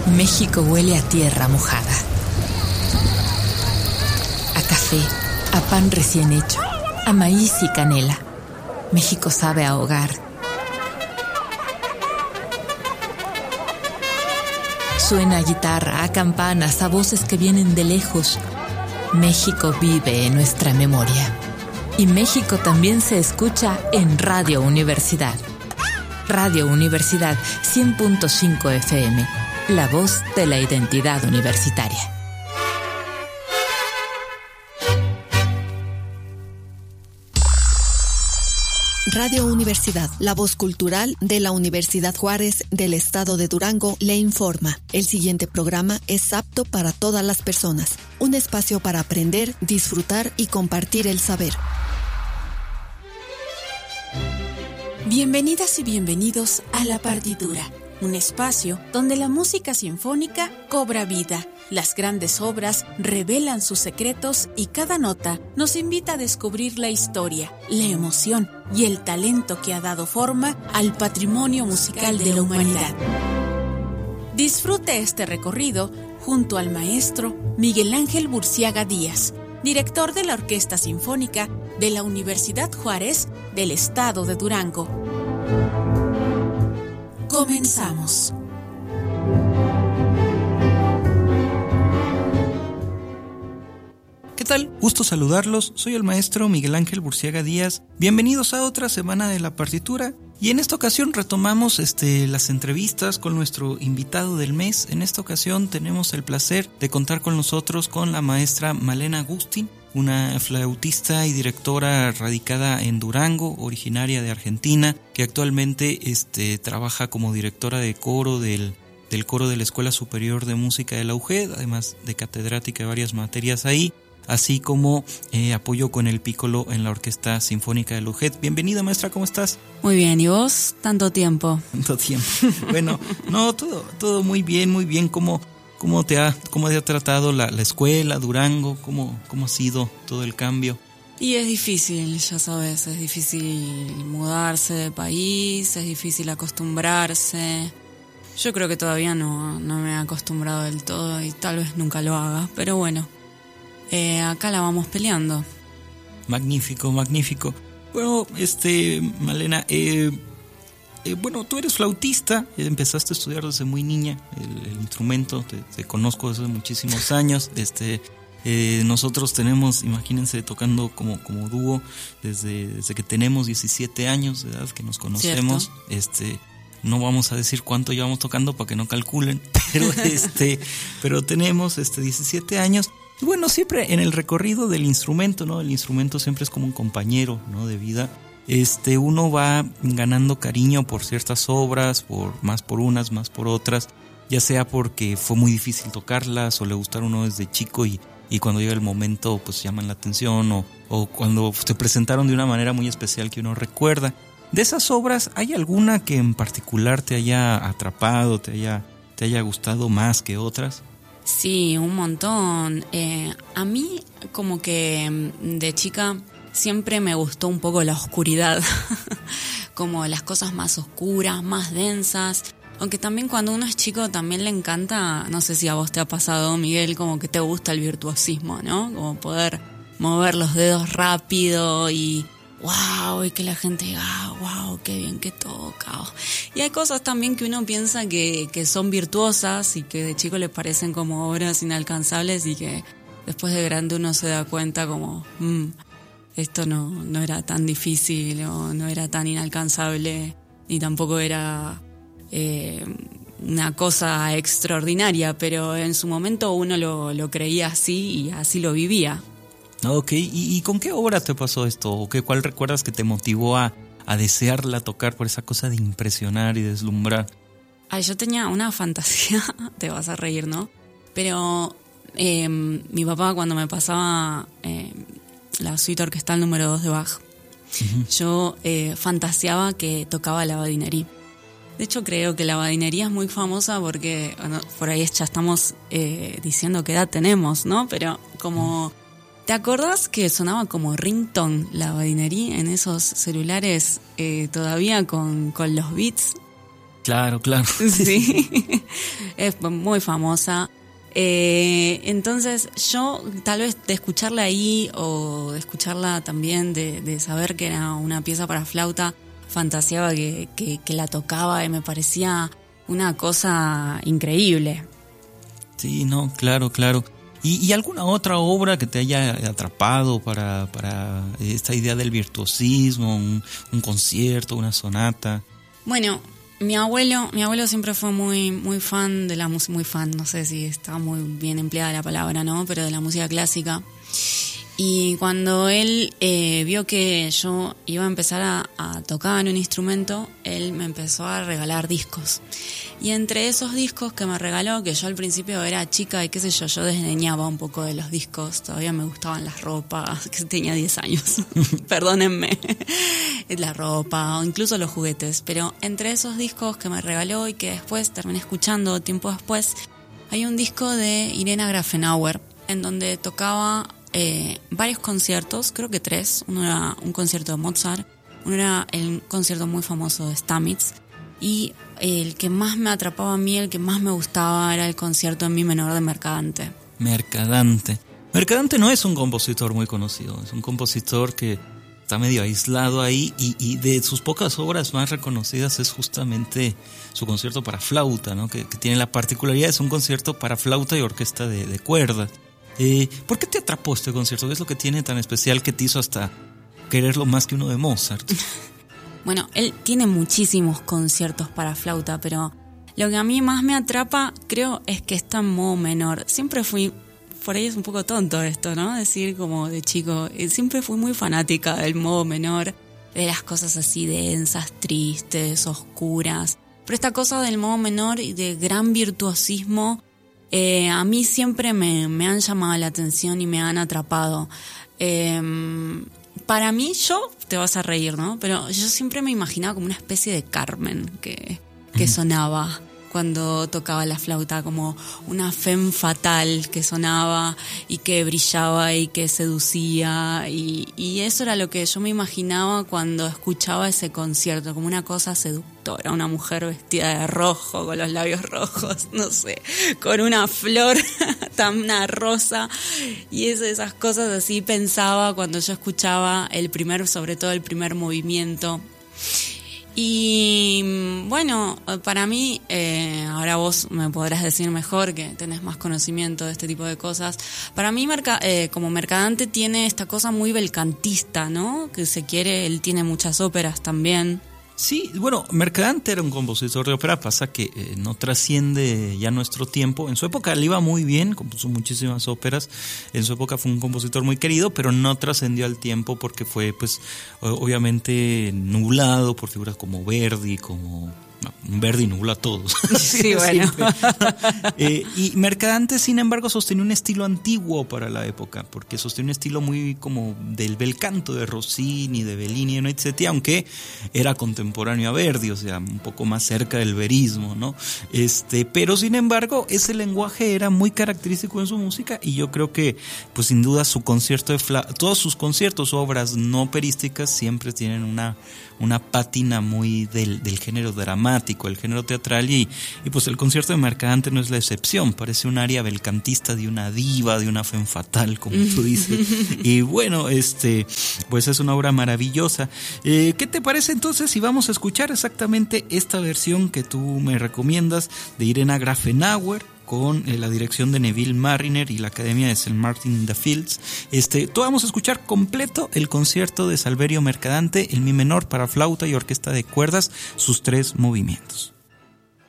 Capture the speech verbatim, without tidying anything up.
México huele a tierra mojada, a café, a pan recién hecho, a maíz y canela. México sabe a hogar. Suena a guitarra, a campanas, a voces que vienen de lejos. México vive en nuestra memoria. Y México también se escucha en Radio Universidad. Radio Universidad cien punto cinco F M, la voz de la identidad universitaria. Radio Universidad, la voz cultural de la Universidad Juárez del Estado de Durango, le informa. El siguiente programa es apto para todas las personas. Un espacio para aprender, disfrutar y compartir el saber. Bienvenidas y bienvenidos a La Partitura, un espacio donde la música sinfónica cobra vida. Las grandes obras revelan sus secretos y cada nota nos invita a descubrir la historia, la emoción y el talento que ha dado forma al patrimonio musical de la humanidad. Disfrute este recorrido junto al maestro Miguel Ángel Burciaga Díaz, director de la Orquesta Sinfónica de la Universidad Juárez del Estado de Durango. Comenzamos. ¿Qué tal? Gusto saludarlos, soy el maestro Miguel Ángel Burciaga Díaz. Bienvenidos a otra semana de La Partitura. Y en esta ocasión retomamos este, las entrevistas con nuestro invitado del mes. En esta ocasión tenemos el placer de contar con nosotros con la maestra Malena Agustín, una flautista y directora radicada en Durango, originaria de Argentina, que actualmente este, trabaja como directora de coro del, del coro de la Escuela Superior de Música de la U G E D, además de catedrática de varias materias ahí, así como eh, apoyo con el pícolo en la Orquesta Sinfónica de la U G E D. Bienvenida, maestra, ¿cómo estás? Muy bien, ¿y vos? Tanto tiempo. Tanto tiempo. Bueno, no, todo, todo muy bien, muy bien. ¿Cómo, cómo te ha, cómo te ha tratado la, la escuela, Durango? ¿Cómo, cómo ha sido todo el cambio? Y es difícil, ya sabes, es difícil mudarse de país, es difícil acostumbrarse. Yo creo que todavía no, no me he acostumbrado del todo y tal vez nunca lo haga, pero bueno. Eh, acá la vamos peleando. Magnífico, magnífico. Bueno, este, Malena, eh, eh, bueno, tú eres flautista, empezaste a estudiar desde muy niña el, el instrumento, te, te conozco desde muchísimos años. Este, eh, nosotros tenemos, imagínense, tocando como, como dúo desde, desde que tenemos diecisiete años de edad que nos conocemos. ¿Cierto? Este, no vamos a decir cuánto llevamos tocando para que no calculen, pero este, pero tenemos este diecisiete años. Y bueno, siempre en el recorrido del instrumento, ¿no? El instrumento siempre es como un compañero, ¿no? De vida. Este, uno va ganando cariño por ciertas obras, por más por unas, más por otras, ya sea porque fue muy difícil tocarlas o le gustaron uno desde chico y, y cuando llega el momento pues llaman la atención o, o cuando se presentaron de una manera muy especial que uno recuerda. De esas obras, ¿hay alguna que en particular te haya atrapado, te haya, te haya gustado más que otras? Sí, un montón. Eh, a mí como que de chica siempre me gustó un poco la oscuridad, como las cosas más oscuras, más densas. Aunque también cuando uno es chico también le encanta, no sé si a vos te ha pasado, Miguel, como que te gusta el virtuosismo, ¿no? Como poder mover los dedos rápido y wow, y que la gente diga, ah, wow, qué bien que toca. Y hay cosas también que uno piensa que, que son virtuosas y que de chico le parecen como obras inalcanzables y que después de grande uno se da cuenta como, mmm, esto no, no era tan difícil o no era tan inalcanzable y tampoco era eh, una cosa extraordinaria, pero en su momento uno lo, lo creía así y así lo vivía. Ok, ¿y, y con qué obra te pasó esto? ¿O qué, cuál recuerdas que te motivó a, a desearla tocar por esa cosa de impresionar y deslumbrar? Ay, yo tenía una fantasía, te vas a reír, ¿no? Pero eh, mi papá cuando me pasaba eh, la suite orquestal número dos de Bach, uh-huh. yo eh, fantaseaba que tocaba la badinerie. De hecho, creo que la badinería es muy famosa porque, bueno, por ahí ya estamos eh, diciendo qué edad tenemos, ¿no? Pero como... Uh-huh. ¿Te acordás que sonaba como ringtone la badinerie en esos celulares eh, todavía con, con los beats? Claro, claro. Sí, es muy famosa. Eh, entonces yo tal vez de escucharla ahí o de escucharla también, de, de saber que era una pieza para flauta, fantaseaba que, que, que la tocaba y me parecía una cosa increíble. Sí, no, claro, claro. ¿Y, y alguna otra obra que te haya atrapado para, para esta idea del virtuosismo, un, un concierto, una sonata? Bueno, mi abuelo, mi abuelo siempre fue muy, muy fan de la música, muy fan, no sé si está muy bien empleada la palabra, ¿no? Pero de la música clásica. Y cuando él eh, vio que yo iba a empezar a, a tocar un instrumento, él me empezó a regalar discos. Y entre esos discos que me regaló, que yo al principio era chica y qué sé yo, yo desdeñaba un poco de los discos, todavía me gustaban las ropas, que tenía diez años, perdónenme, la ropa o incluso los juguetes. Pero entre esos discos que me regaló y que después terminé escuchando tiempo después, hay un disco de Irena Grafenauer, en donde tocaba Eh, varios conciertos, creo que tres. Uno era un concierto de Mozart, uno era el concierto muy famoso de Stamitz, y el que más me atrapaba a mí, el que más me gustaba, era el concierto en mi menor de Mercadante. Mercadante. Mercadante no es un compositor muy conocido, es un compositor que está medio aislado ahí y, y de sus pocas obras más reconocidas es justamente su concierto para flauta, ¿no? Que, que tiene la particularidad, es un concierto para flauta y orquesta de, de cuerdas. Eh, ¿Por qué te atrapó este concierto? ¿Qué es lo que tiene tan especial que te hizo hasta quererlo más que uno de Mozart? Bueno, él tiene muchísimos conciertos para flauta, pero lo que a mí más me atrapa, creo, es que está en modo menor. Siempre fui, por ahí es un poco tonto esto, ¿no? Decir como de chico, siempre fui muy fanática del modo menor, de las cosas así densas, tristes, oscuras. Pero esta cosa del modo menor y de gran virtuosismo, Eh, a mí siempre me, me han llamado la atención y me han atrapado. Eh, para mí, yo, te vas a reír, ¿no? Pero yo siempre me imaginaba como una especie de Carmen que, que sonaba cuando tocaba la flauta, como una femme fatale que sonaba y que brillaba y que seducía, y, y eso era lo que yo me imaginaba cuando escuchaba ese concierto, como una cosa seductora, una mujer vestida de rojo, con los labios rojos, no sé, con una flor, una rosa, y es de esas cosas así pensaba cuando yo escuchaba el primer, sobre todo el primer movimiento. Y bueno, para mí, eh, ahora vos me podrás decir mejor que tenés más conocimiento de este tipo de cosas, para mí merca, eh, como Mercadante tiene esta cosa muy belcantista, ¿no? Que se quiere, él tiene muchas óperas también. Sí, bueno, Mercadante era un compositor de ópera, pasa que eh, no trasciende ya nuestro tiempo. En su época le iba muy bien, compuso muchísimas óperas, en su época fue un compositor muy querido, pero no trascendió al tiempo porque fue, pues, obviamente nublado por figuras como Verdi, como... No, Verdi nubla a todos. Sí, bueno. eh, y Mercadante, sin embargo, sostenía un estilo antiguo para la época, porque sostenía un estilo muy como del bel canto de Rossini, de Bellini, etcétera, aunque era contemporáneo a Verdi, o sea, un poco más cerca del verismo, ¿no? Este, pero sin embargo, ese lenguaje era muy característico en su música, y yo creo que, pues sin duda, su concierto de fla- todos sus conciertos, obras no operísticas, siempre tienen una una pátina muy del, del género dramático, el género teatral, y, y pues el concierto de Mercadante no es la excepción, parece un aria belcantista de una diva, de una femme fatale, como tú dices, y bueno, este, pues es una obra maravillosa. Eh, ¿qué te parece entonces si vamos a escuchar exactamente esta versión que tú me recomiendas de Irena Grafenauer, con eh, la dirección de Neville Marriner y la Academia de Saint Martin in the Fields? Este, tú vamos a escuchar completo el concierto de Salverio Mercadante, el mi menor para flauta y orquesta de cuerdas, sus tres movimientos.